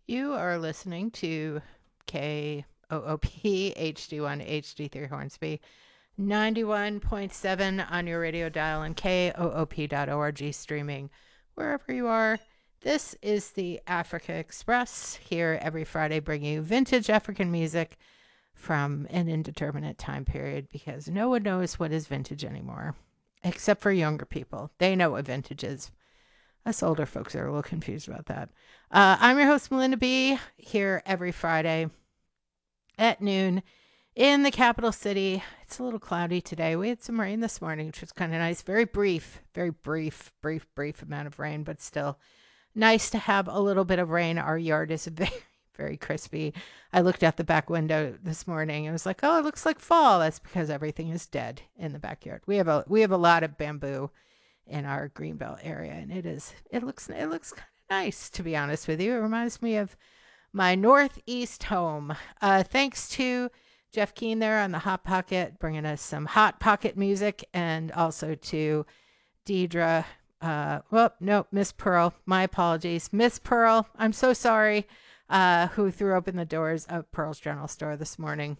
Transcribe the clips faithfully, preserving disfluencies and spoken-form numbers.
You are listening to K O O P H D one H D three Hornsby, ninety-one point seven on your radio dial and K O O P dot org streaming wherever you are. This is the Africa Express, here every Friday bringing you vintage African music from an indeterminate time period because no one knows what is vintage anymore, except for younger people. They know what vintage is. Us older folks are a little confused about that. Uh, I'm your host, Melinda B., here every Friday at noon in the capital city. It's a little cloudy today. We had some rain this morning, which was kind of nice. Very brief, very brief, brief, brief amount of rain, but still nice to have a little bit of rain. Our yard is very, very crispy. I looked out the back window this morning and was like, oh, it looks like fall. That's because everything is dead in the backyard. We have a we have a lot of bamboo in our Greenbelt area, and it is it looks it looks kind of nice, to be honest with you. It reminds me of my Northeast home. Uh, thanks to Jeff Keen there on the Hot Pocket, bringing us some Hot Pocket music, and also to Deidre. Uh, well, no, Miss Pearl. My apologies, Miss Pearl. I'm so sorry. Uh, who threw open the doors of Pearl's General Store this morning?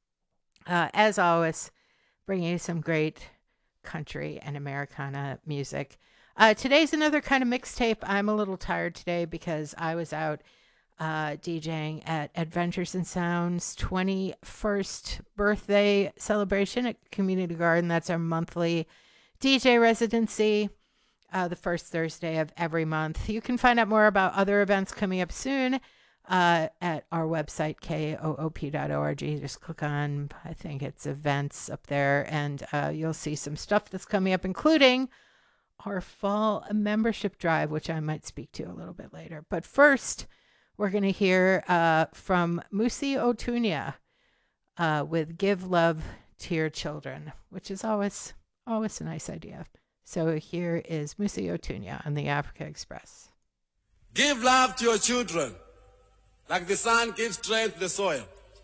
Uh, as always, bringing you some great country and Americana music. Uh, today's another kind of mixtape. I'm a little tired today because I was out uh, DJing at Adventures in Sound's twenty-first birthday celebration at Community Garden. That's our monthly D J residency, uh, the first Thursday of every month. You can find out more about other events coming up soon uh, at our website, K O O P dot org. Just click on, I think it's events up there, and uh, you'll see some stuff that's coming up, including our fall membership drive, which I might speak to a little bit later. But first, we're going to hear uh, from Musi Otunya uh, with Give Love to Your Children, which is always, always a nice idea. So here is Musi Otunya on the Africa Express. Give love to your children. Like the sun gives strength to the soil,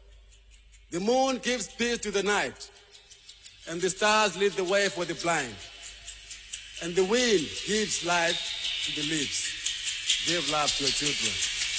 the moon gives peace to the night, and the stars lead the way for the blind, and the wind gives life to the leaves. Give love to your children.